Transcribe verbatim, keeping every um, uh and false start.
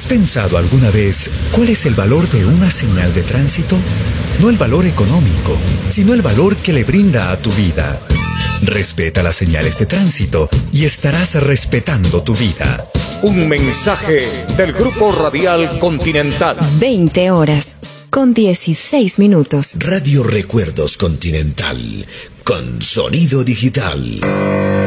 pensado alguna vez cuál es el valor de una señal de tránsito? No el valor económico, sino el valor que le brinda a tu vida. Respeta las señales de tránsito y estarás respetando tu vida. Un mensaje del Grupo Radial Continental. veinte horas con dieciséis minutos. Radio Recuerdos Continental con sonido digital.